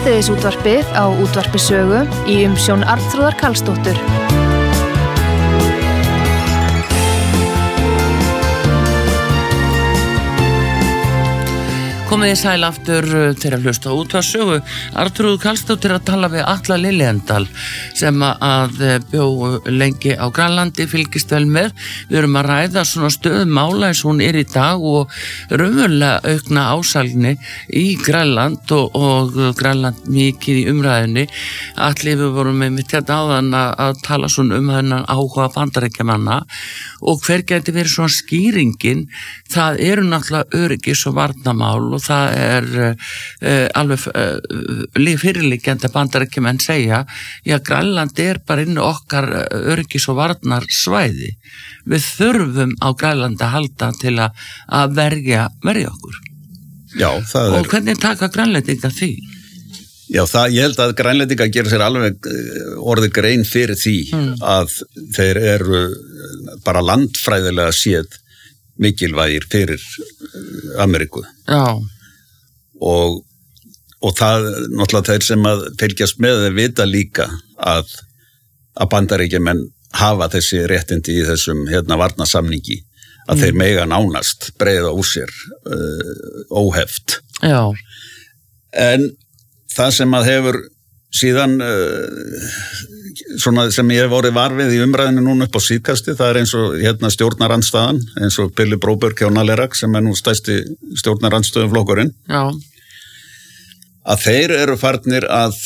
Síðdegisútvarpið á Útvarpi Sögu í umsjón Arnþrúðar Karlsdóttur. Komið þið sæl aftur til að hlusta á Útvarpi Sögu. Arnþrúður Karlsdóttir að tala við Atla Liljendal sem að bjó lengi á Grænlandi, fylgist vel með. Við erum að ræða svona stöðu mála eins og hún í dag og raunverulega aukna ásælni í Grænland og Grænland mikið í umræðinni. Atli, við vorum með þetta áðan að tala svona þennan áhuga Bandaríkjamanna og hver gæti verið svona skýringin. Það eru náttúrulega öryggis- og varnarmál og það alveg fyrirliggjandi að Bandaríkjamenn segja, já, Grænland bara inn okkar öryggis- og varnarsvæði. Við þurfum á Grænlandi að halda til að verja okkur. Já, það og hvernig taka Grænlendinga því? Já, ég held að Grænlendinga gerir sér alveg orðið grein fyrir því að þeir eru bara landfræðilega séð mikilvægir fyrir Ameríku. Já. Og það, náttúrulega þeir sem að fylgjast með þeir vita líka að Bandaríkjamenn hafa þessi réttindi í þessum varnarsamningi, að þeir mega nánast breiða úr sér óheft. Já. En það sem að hefur síðan svona sem ég hef orðið varfið í umræðinu núna upp á síðkasti, það eins og stjórnarandstaðan, eins og Billy Broberg hjá Nalerak sem nú stærsti stjórnarandstöðuflokkurinn. Já. Að þeir eru farnir að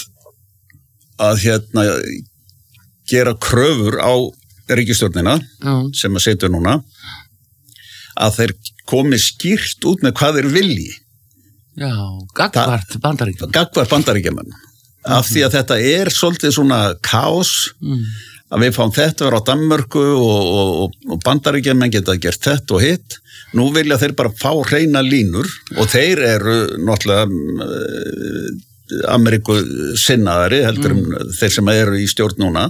gera kröfur á ríkisstjórnina sem að setja núna, að þeir komi skýrt út með hvað þeir vilji. Já, gagnvart Bandaríkjamenn. Gagnvart Bandaríkjamenn. Af því að þetta svolítið svona kaos, að við fáum þetta vera á Danmörku og Bandaríkjamenn geta gert þetta og hitt. Nú vilja þeir bara fá hreina línur og þeir eru náttúrulega Ameríku sinnaðari heldur þeir sem eru í stjórn núna.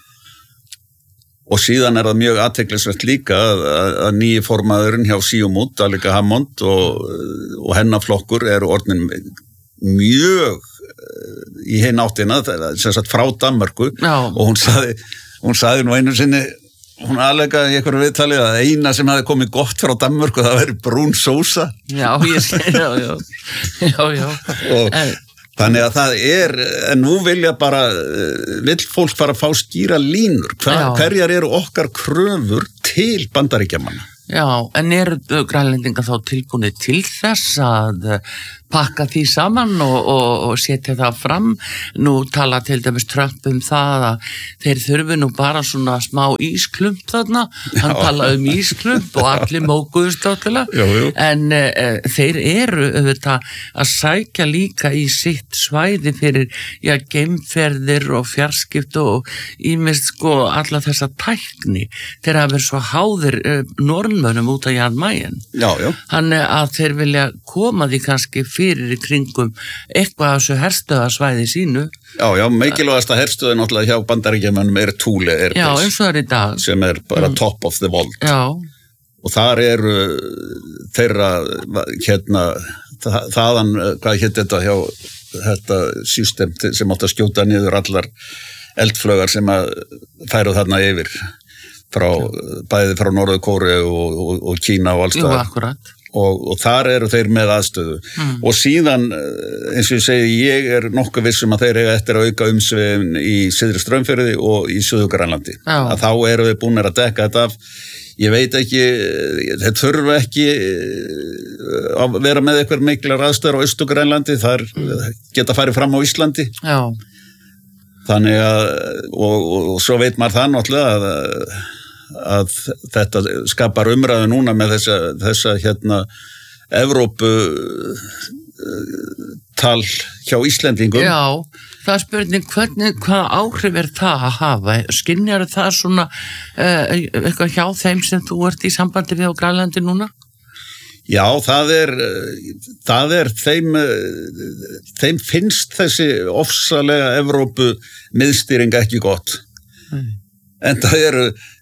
Og síðan það mjög athyglisvert líka að nýji formaðurinn hjá Síumút, Danica Hammond og hennar flokkur eru orðin mjög í hinn áttina, sem sagt frá Danmörku. Já. Og hún sagði nú einu sinni, hún aðlega í einhverju viðtali að eina sem hafi komið gott frá Danmörku það væri brún sósa. Já, ég sé, já. Og þannig að það en nú vill fólk bara fá skýra línur. Hverjar eru okkar kröfur til Bandaríkjamanna? Já, en eru Grænlendingar þá tilbúnir til þess að pakka því saman og setja það fram? Nú tala til dæmis Trump það að þeir þurfi nú bara svona smá ísklump þarna. Hann talaði ísklump og allir mókuðust áttalega. En þeir eru auðvitað að sækja líka í sitt svæði fyrir geimferðir og fjarskipt og ýmist alla þessa tækni. Þeir hafa verið svo háðir Norðmönnum út af Jan Mayen. Já. Þannig að þeir vilja koma því kannski fyrir í kringum eitthvað af þessu herstöðarsvæði sínu. Já, mikilvægasta herstöði náttúrulega hjá Bandaríkjamönnum Thule Air Base. Já, eins og það í dag. Sem bara top of the world. Já. Og þar eru þeirra, þaðan, hvað hétt þetta hjá þetta system sem átt að skjóta niður allar eldflögar sem að færu þarna yfir. Bæði frá Norður-Kóreu og Kína og alls það. Jú, akkurat. Og þar eru þeir með aðstöðu. Og síðan, eins og ég segi, ég nokkuð vissum að þeir eiga eftir að auka umsvifin í Syðri Straumfirði og í Suður-Grænlandi. Að þá eru við búinir að dekka þetta af. Ég veit ekki, þeir þurfa ekki að vera með eitthvað miklar aðstöður á Austur-Grænlandi, þar geta farið fram á Íslandi. Já. Þannig að, og svo veit maður það náttúrulega að þetta skapar umræðu núna með þessa Evrópu tal hjá Íslendingum. Já, það spurning hvað áhrif það að hafa? Skynjar það svona eitthvað hjá þeim sem þú ert í sambandi við á Grænlandi núna? Já, það þeim finnst þessi ofsalega Evrópu miðstýring ekki gott. En það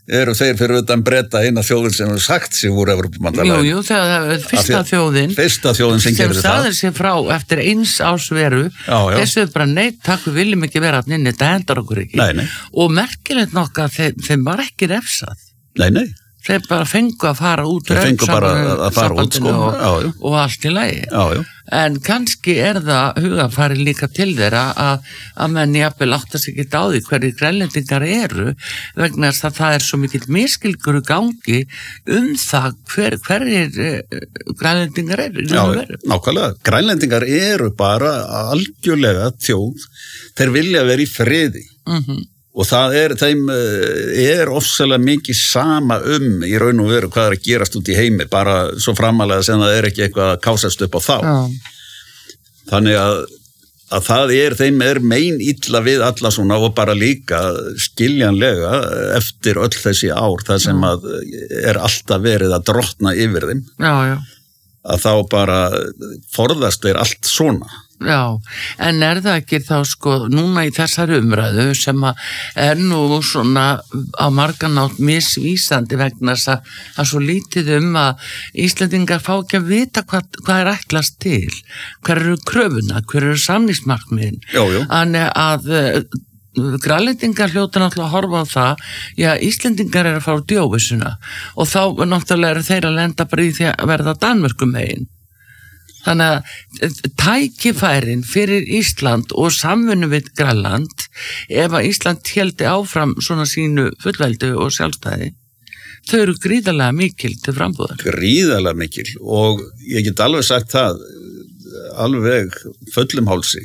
eru þeir fyrir utan Breta eina þjóðin sem hefur sagt sig úr Evrópubandalaginu. Jú, það er fyrsta þjóðin sem gerir það. Sem sagði sig frá eftir eins árs veru, þessu bara nei, takk, við viljum ekki vera að nynni, þetta hendar okkur ekki. Nei. Og merkilegt nokka, þeim var ekki refsað. Nei. Þeir bara fengu að fara út þeir fengu bara að fara út, sko. Og allt í lagi. Já. En kannski það hugafari líka til þeirra að menn jafnvel átta sig ekki á því hverju grænlendingar eru vegna þess að það er svo mikill miskilgur í gangi það hverjir grænlendingar eru. Já, nákvæmlega. Grænlendingar eru bara algjörlega þjóð. Þeir vilja vera í friði. Og þeim ofsalega mikið sama í raun og veru hvað er að gerast út í heimi, bara svo framalega sem það er ekki eitthvað að kásast upp á þá. Þannig að þeim mein illa við alla svona og bara líka skiljanlega eftir öll þessi ár, það sem að er alltaf verið að drottna yfir þeim. Já. Að þá bara forðast þeir allt svona. Já, en það ekki þá sko núna í þessari umræðu sem að nú svona á marganátt misvísandi vegna þess að svo lítið að Íslendingar fá ekki að vita hvað er ætlast til, hver eru kröfuna, hver eru samningsmarkmiðin. Þannig að grænlendingar hljóta náttúrulega að horfa á það, Íslendingar að fara á djóvisuna og þá náttúrulega eru þeir að lenda bara í því að verða Danmörkum megin. Þannig að tækifærin fyrir Ísland og samvinnu við Grænland, ef að Ísland héldi áfram svona sínu fullveldi og sjálfstæði, þau eru gríðarlega mikil til frambúðar. Gríðarlega mikil og ég get alveg sagt það, alveg fullum hálsi,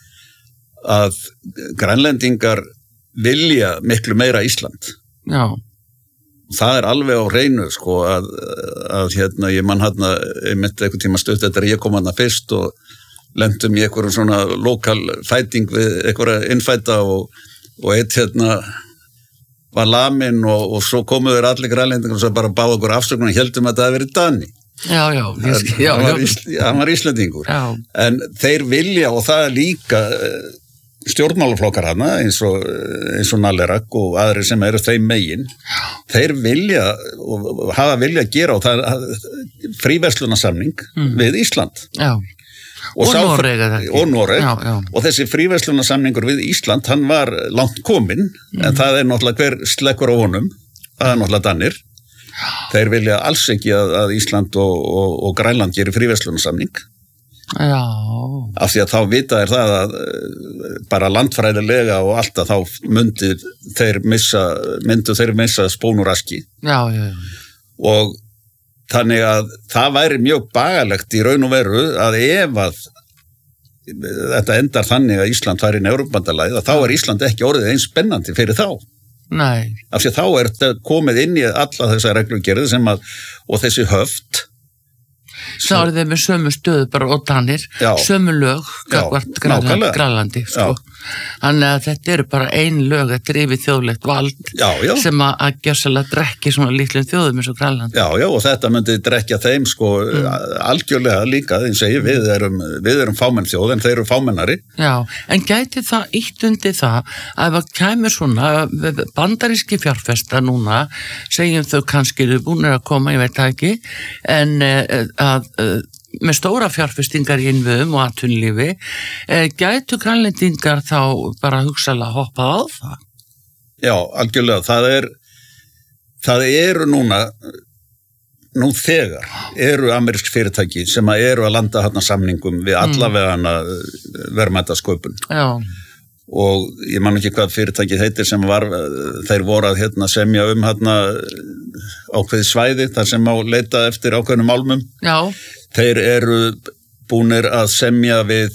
að grænlendingar vilja miklu meira Ísland. Já. Það er alveg á hreinu sko að ég mann ég myndi einhvern tíma stutt þetta ég kom hana fyrst og lentum í einhverjum svona lokal fæting við einhverja innfæta og eitt var lamin og svo komu þeir allir grænlendingar og svo bara báðu okkur afsökun og heldum að það hefði verið Dani. Já. Hann var Íslendingur. Já. En þeir vilja og það er líka stjórnmálaflokkar hana eins og Nalerak og aðrir sem eru þeim megin, þeir vilja og hafa vilja að gera og það fríverslunarsamning við Ísland. Já. Og Noreg. Og þessi fríverslunarsamningur við Ísland, hann var langt kominn, en það er náttúrulega hver slekkur á honum, það er náttúrulega Danir. Þeir vilja alls ekki að Ísland og Grænland gerir fríverslunarsamning. Já. Af því að þá vita það að bara landfræðilega og alltaf þá myndu þeir missa spón og raski. Já. Og þannig að það væri mjög bagalegt í raun og veru að ef að þetta endar þannig að Ísland fær inn í Evrópubandalagið, þá er Ísland ekki orðið eins spennandi fyrir þá. Nei. Af því að þá er þetta komið inn í alla þessa reglugerði og þessi höft. Þá er þeir með sömu stöðu bara og Danir, sömu lög gagnvart Grænlandi sko. Þannig að þetta eru bara ein lög, þetta er yfir þjóðlegt vald sem að gjörsalega drekki svona lítlum þjóðum eins og Grænland. Já, og þetta myndi drekja þeim sko algjörlega líka, þeim segir við erum fámenn þjóð en þeir eru fámennari. Já, en gæti það ítt undir það að ef að kæmur svona bandaríski fjárfesta núna, segjum þau kannski eru búinir að koma, ég veit það ekki, en að með stóra fjárfestingar í innviðum og atvinnulífi, gætu grænlendingar þá bara hugsalega hoppað á það? Já, algjörlega. Það eru nú þegar eru amerísk fyrirtæki sem eru að landa hérna samningum við allavega verðmætasköpun. Já. Og ég man ekki hvað fyrirtækið heitir sem þeir voru að semja ákveði svæði þar sem á leita eftir ákveðnum álmum. Já. Þeir eru búnir að semja við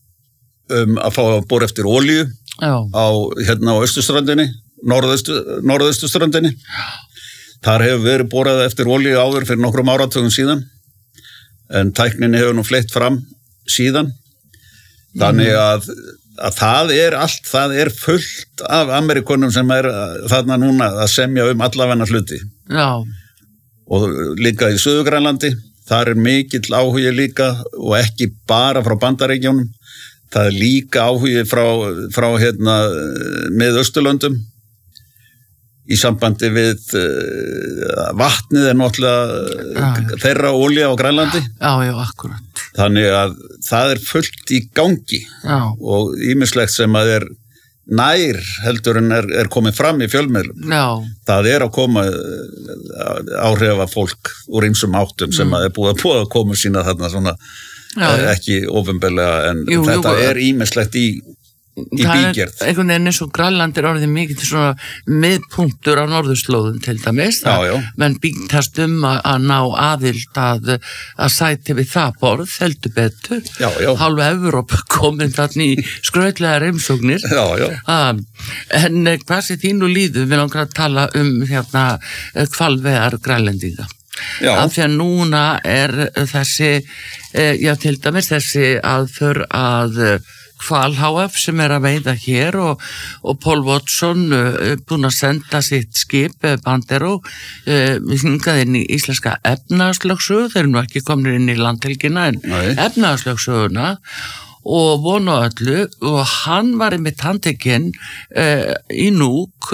að fá að bora eftir olíu á austurströndinni, norðausturströndinni. Þar hefur verið borað eftir olíu áður fyrir nokkrum áratugum síðan, en tækninni hefur nú fleytt fram síðan. Þannig að það er allt, það er fullt af Amerikonum sem þarna núna að semja allavegna hluti. Já. Og líka í Suður-Grænlandi, þar er mikill áhugi líka og ekki bara frá Bandaríkjunum, það er líka áhugi frá Mið-Austurlöndum. í sambandi við vatnið náttúrulega þeirra olía á Grænlandi. Já, akkurat. Þannig að það fullt í gangi og ýmislegt sem að nær heldur en komið fram í fjölmiðlum. Já. Það að koma áhrifa fólk úr ýmsum áttum sem að búið að koma sína þarna svona ekki ofinberlega en þetta ýmislegt í bígerð. Það einhvern veginn eins og Grænland orðið mikið svona miðpunktur á norðurslóðum til dæmis. Menn býtast að ná aðild að sæti við það borð, heldur betur. Hálfa Evrópa komin þarna í skrautlegar heimsóknir. En hvað sé þínu líðu? Við langar að tala hvalveiðar Grænlendinga. Af því að núna þessi, til dæmis þessi aðför að Hval HF sem að veiða hér og Paul Watson búinn að senda sitt skip Bandero hingað inn í íslenska efnahagslögsögu, þeir nú ekki komnir inn í landhelgina en efnahagslögsöguna og vonu öllu og hann var einmitt handtekinn í Nuuk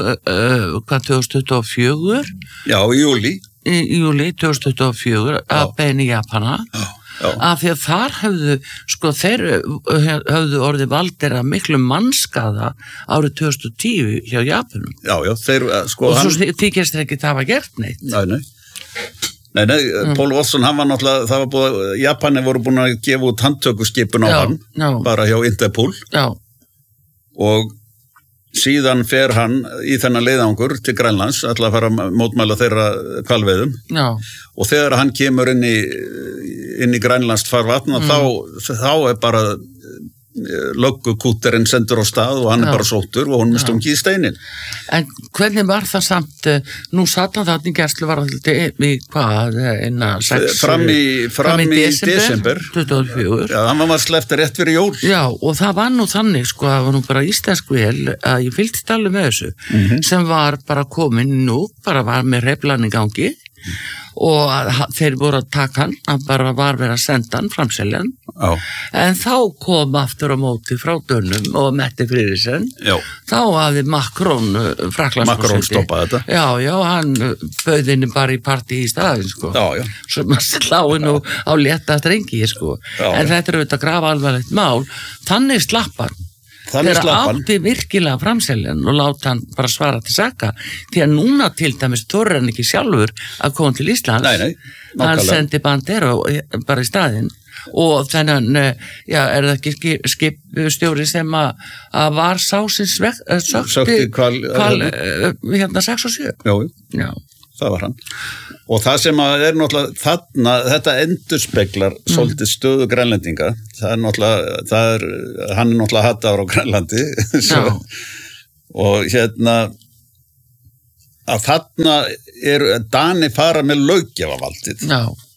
2024? Já, í júlí. Í júlí 2024 að beiðni Japana. Af því að þar þeir höfðu orðið valdir að miklu mannskaða árið 2010 hjá Japanum. Já, þeir og svo þykist þeir ekki það hafa gert neitt. Nei, Paul Watson, hann var náttúrulega, Japani voru búin að gefa út handtökuskipun á hann, bara hjá Interpol. Og síðan fer hann í þennan leiðangur til Grænlands, ætla að fara að mótmæla þeirra hvalveiðum. Og þegar hann kemur inn í Grænlands farvatn þá bara löggukúterinn sendur á stað og hann bara sóttur og hún stungið í steinin. En hvernig var það samt, nú satt hann þarna í gæsluvarðhaldi í hvað, fram í desember 24. Já, hann var sleppt rétt fyrir jól. Já, og það var nú þannig, það var nú bara íslensk vel að ég fylgdist alveg með þessu, sem var bara komin nú, bara var með hreyflan í gangi og þeir voru að taka hann bara var verið að senda hann framseljan en þá kom aftur á móti frá Dönum og Mette Frederiksen þá hafði Macron stoppaði þetta hann bauð henni bara í partí í staðin sem að slá henni á létta drengi en þetta auðvitað grafa alvarlegt mál þannig slapp hann þeir átti virkilega framseljan og láta hann bara svara til saka því að núna til dæmis þorði hann ekki sjálfur að koma til Íslands hann sendi Bandero bara í staðinn og þennan, er það ekki skipstjóri sem að var sá sem sökti hval 6 og 7 Já, það var hann og það sem náttúrulega þarna, þetta endurspeglar svolítið stöðu grænlendinga hann náttúrulega hattaður á Grænlandi og að þarna Dani fara með löggjafavaldið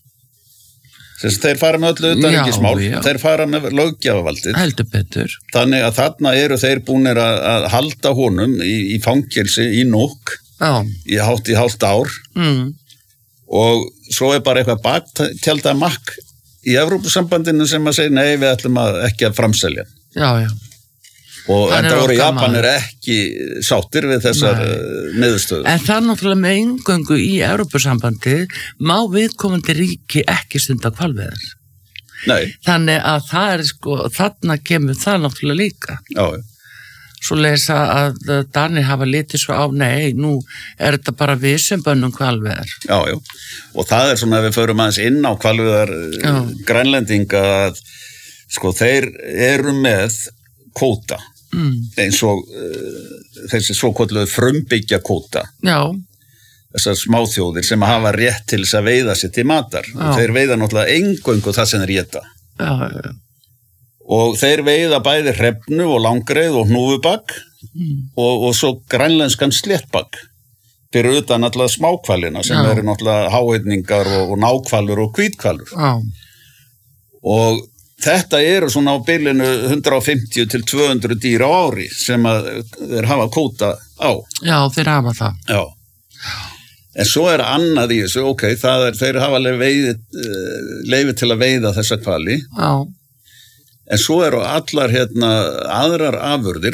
þeir fara með öllu utanríkismál þeir fara með löggjafavaldið heldur betur þannig að þarna þeir búnir að halda honum í fangelsi í Nuuk í hálft ár og svo bara eitthvað baktjaldað makk í Evrópusambandinu sem að segja nei við ætlum ekki að framselja og þetta voru Japanir ekki sáttir við þessar niðurstöður en það náttúrulega með eingöngu í Evrópusambandi má viðkomandi ríki ekki stunda hvalveiðar þannig að það þarna kemur það náttúrulega líka svo lesa að Danir hafa litið svo á nú þetta bara við sem bönnum hvalveiðar og það svona ef við förum aðeins inn á hvalveiðar grænlendinga að þeir eru með kvóta eins og þessi svokölluðu frumbyggja kvóta þessar smáþjóðir sem hafa rétt til þess að veiða sér til matar og þeir veiða náttúrulega eingöngu það sem þeir éta og þeir veiða bæði hrefnu og langreið og hnúfubak og svo grænlenskan sléttbak fyrir utan alltaf smákvalina sem eru náttúrulega háhyrningar og nákvalur og hvítkvalur og þetta eru svona á bilinu 150 til 200 dýr á ári sem þeir hafa kvóta á þeir hafa það en svo annað í þessu þeir hafa leyfi til að veiða þessa hvali en svo eru allar aðrar afurðir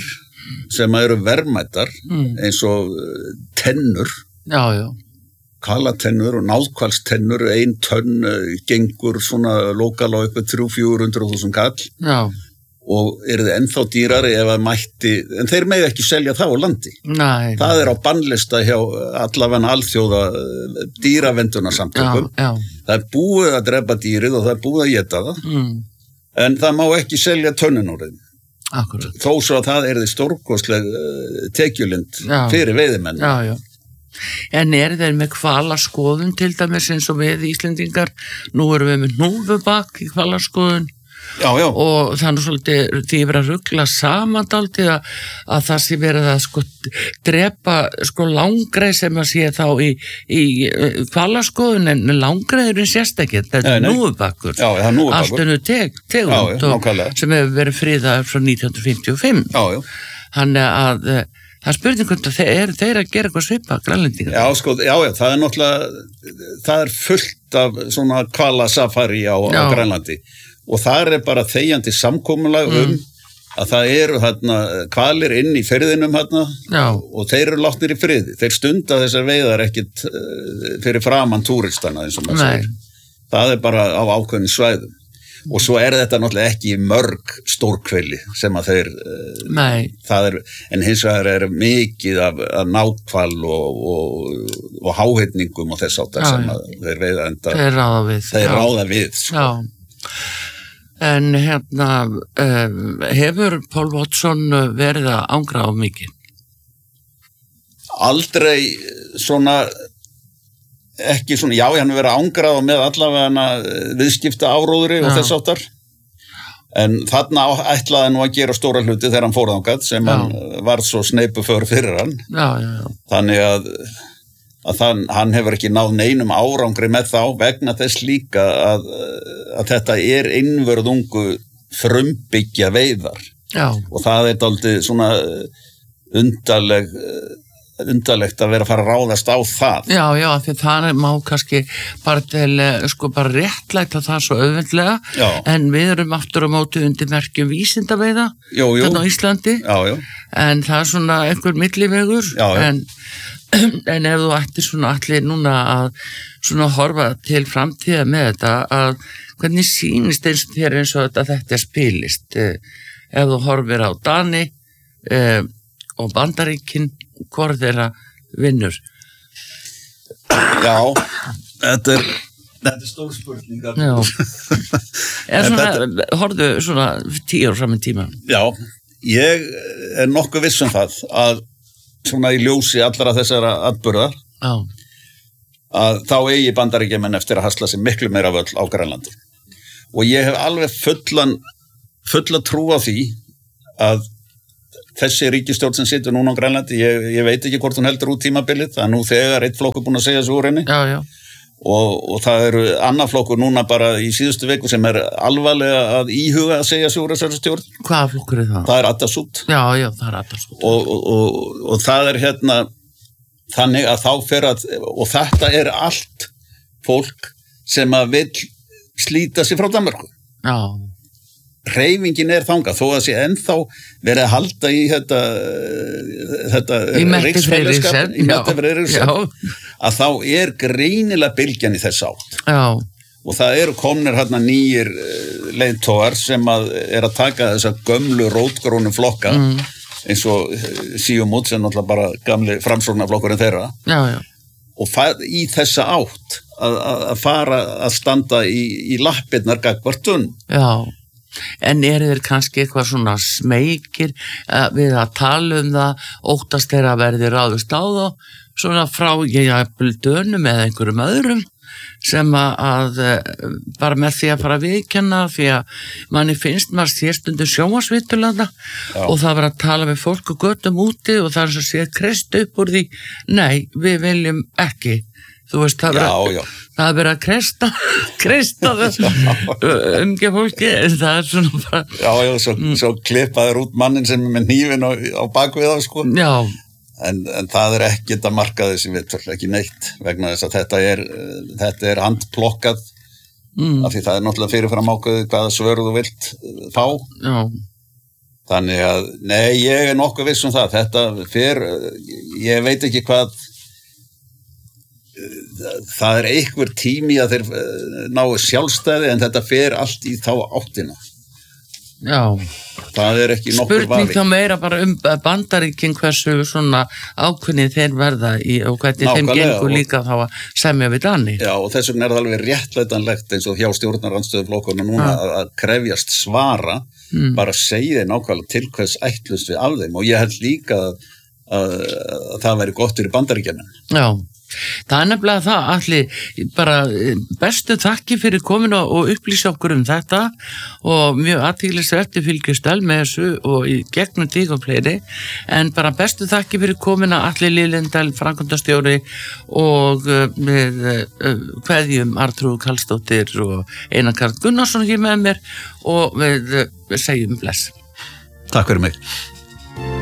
sem eru verðmætar eins og tennur, kalatennur og náðhvalstennur, 1 tonn gengur svona lokal á eitthvað 300-400.000 kall. Já. Og eru þið ennþá dýrari ef að mætti, en þeir mega ekki selja það á landi. Nei. Það er á bannlista hjá allavega alþjóða dýravendunarsamtökum. Já. Það er búið að drepa dýrið og það er búið að éta það. En það má ekki selja tönnin úr þeim. Akkurat. Þó svo að það er þið stórkostleg tekjulind fyrir veiðimenn. Já. En þeir með hvalaskoðun til dæmis eins og við Íslendingar? Nú erum við með hnúfubak í hvalaskoðun. Já. Og þannig svolítið því ég verið að rugla saman dálítið að það sé verið að drepa langreið sem að sé þá í hvalaskoðun, en langreiðurinn sést ekki, þetta er hnúfubakkur. Já, það er hnúfubakur. Allt önnu tegund sem hefur verið friðað frá 1955. Já. Þannig að það er spurningum að þeir að gera eitthvað svipa grænlendingar. Já, það er náttúrulega, það er fullt af svona hvalasafari á Grænlandi. Og þar er bara þegjandi samkomulag að það eru þarna hvalir inn í firðinum þarna og þeir eru látnir í friði. Þeir stunda þessar veiðar ekkit fyrir framan túristana eins og maður segir. Það er bara á ákveðin svæðum. Og svo er þetta náttúrulega ekki mörg stórkveili sem að þeir, en hins vegar er mikið af náhval og háhyrningum og þess áttar sem að þeir veiða enda. Þeir ráða við. Þeir ráða við, sko. Já. En hefur Pál Watson verið að ángra á mikið? Aldrei svona, ekki svona, hann hefur verið að ángra á með allavega viðskipta áróðri og þess áttar. En þarna ætlaði nú að gera stóra hluti þegar hann fór þangað sem hann var svo sneipuför fyrir hann. Já. Þannig að hann hefur ekki náð neinum árangri með þá vegna þess líka að þetta er innvörðungu frumbyggja veiðar. Já. Og það er dálítið svona undarlegt að vera að fara að ráðast á það. Já, því það má kannski bara réttlæta það svo auðveldlega, en við erum aftur á móti undir merkjum vísindaveiða þarna á Íslandi. Já. En það er svona einhver millivegur, en ef þú ættir svona allir núna að svona horfa til framtíða með þetta, að hvernig sýnist eins og þetta spilist, ef þú horfir á Dani og Bandaríkin, hvort þeirra vinnur? Já, þetta er stór spurningar. Horfðu svona 10 ára fram í tíma? Já, ég er nokkuð viss um það að svona í ljósi allra þessara atburða að þá eigi Bandaríkjamenn eftir að hasla sig miklu meira völl á Grænlandi. Og ég hef alveg fulla trú á því að þessi ríkisstjórn sem situr núna á Grænlandi, ég veit ekki hvort hún heldur út tímabilið, það er nú þegar einn flokkur búinn að segja sig úr henni. Já. Og það eru annar flokkur núna bara í síðustu viku sem er alvarlega að íhuga að segja sig úr þessari stjórn. Hvaða flokkur er það? Það er Atasút. Já, það er Atasút. Og það er þannig að þá fer og þetta er allt fólk sem að vill slíta sig frá Danmörku. Já. Hreyfingin er þangað, þó að sé ennþá verið að halda í þetta ríksfélagskap, í Mette Frederiksen, að þá er greinilega bylgjan í þess átt. Já. Og það eru komnir nýjir leiðtogar sem er að taka þessa gömlu rótgrónu flokka, eins og Siumut sem náttúrulega bara gamli framsóknarflokkurinn þeirra. Já. Og í þessa átt að fara að standa í lappirnar gagnvart tunn. Já. En þeir kannski eitthvað svona smeykir við að tala um það, óttast þeirra verði ráðust á þá, svona frá Dönum eða einhverjum öðrum sem að bara með því að fara að viðkenna, því að manni finnst maður sé stundu sjónvarpsviðtöl og það var að tala með fólk og götum úti og það er að sé krist upp úr því, nei, við viljum ekki. Þú veist, það er verið að kreista þessu umgeð fólki, en það er svona bara... Já, svo klippaður út mannin sem er með hnífin á bakvið á, sko. Já. En það er ekkert að marka þessi viðtöl, ekki neitt, vegna þess að þetta er handplokkað, af því það er náttúrulega fyrirfram ákveðið hvaða svör þú vilt fá. Já. Þannig að, nei, ég nokkuð viss það. Þetta fer, ég veit ekki hvað, það einhver tími að þeir náu sjálfstæði en þetta fer allt í þá áttina. Já. Það ekki nokkur vafi. Spurning þá meira bara Bandaríkin hversu svona ákveðnir þeir verða og hvernig þeim gengur líka þá að semja við Dani. Já, og þess vegna það alveg réttlætanlegt eins og hjá stjórnarandstöðuflokkunum núna að krefjast svara, bara segja nákvæmlega til hvers ætlust við af þeim og ég held líka að það væri gott fyrir Bandaríkjunum. Já. Það nefnilega það, Alli, bara bestu þakki fyrir komuna og upplýsa okkur þetta og mjög athyglisvert fylgjast vel með þessu og í gegnum þig og fleiri, en bara bestu þakki fyrir komuna Alli Lilendal, framkvæmdastjóri og við kveðjum Arnþrúður Karlsdóttir og Einar Karl Gunnarsson hér með mér og við segjum bless. Takk fyrir mig.